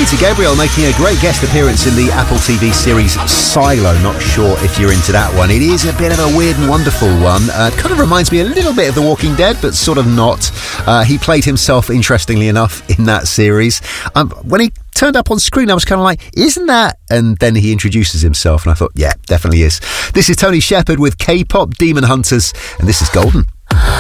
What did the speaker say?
Peter Gabriel making a great guest appearance in the Apple TV series Silo. Not sure if you're into that one. It is a bit of a weird and wonderful one. Kind of reminds me a little bit of The Walking Dead, but sort of not. He played himself, interestingly enough, in that series. When he turned up on screen, I was kind of like, isn't that? And then he introduces himself, and I thought, yeah, definitely is. This is Tony Shepard with K-Pop Demon Hunters, and this is Golden.